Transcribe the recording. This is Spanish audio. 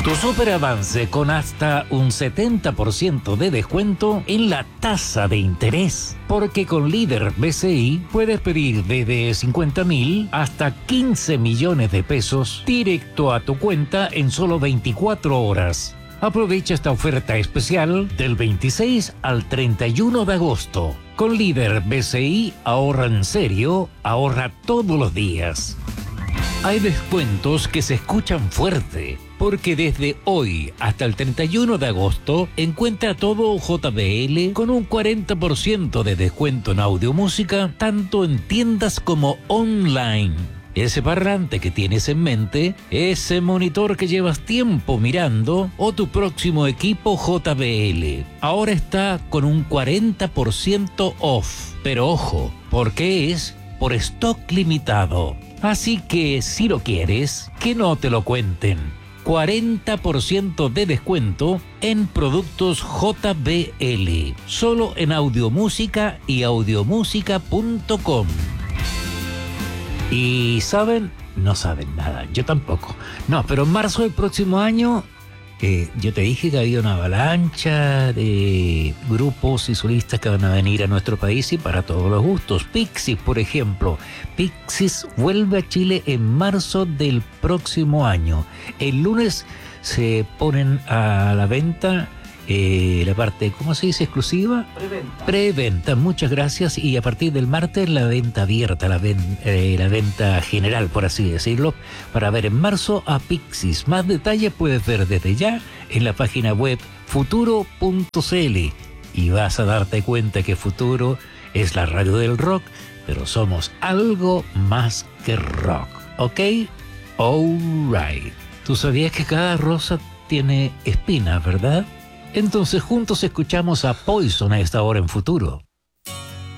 Tu superavance con hasta un 70% de descuento en la tasa de interés. Porque con Líder BCI puedes pedir desde 50.000 hasta 15 millones de pesos directo a tu cuenta en solo 24 horas. Aprovecha esta oferta especial del 26 al 31 de agosto. Con Líder BCI, ahorra en serio, ahorra todos los días. Hay descuentos que se escuchan fuerte, porque desde hoy hasta el 31 de agosto encuentra todo JBL con un 40% de descuento en audiomúsica, tanto en tiendas como online. Ese parlante que tienes en mente, ese monitor que llevas tiempo mirando o tu próximo equipo JBL. Ahora está con un 40% off. Pero ojo, porque es por stock limitado. Así que si lo quieres, que no te lo cuenten. 40% de descuento en productos JBL. Solo en Audiomúsica y audiomúsica.com. Y ¿saben? No saben nada, yo tampoco. No, pero en marzo del próximo año, yo te dije que había una avalancha de grupos y solistas que van a venir a nuestro país y para todos los gustos. Pixies, por ejemplo. Pixies vuelve a Chile en marzo del próximo año. El lunes se ponen a la venta la parte, ¿cómo se dice? Exclusiva. Preventa, muchas gracias. Y a partir del martes la venta abierta, la venta general, por así decirlo, para ver en marzo a Pixies. Más detalles puedes ver desde ya en la página web futuro.cl y vas a darte cuenta que Futuro es la radio del rock, pero somos algo más que rock, ¿ok? Alright. Tú sabías que cada rosa tiene espinas, ¿verdad? Entonces juntos escuchamos a Poison a esta hora en Futuro.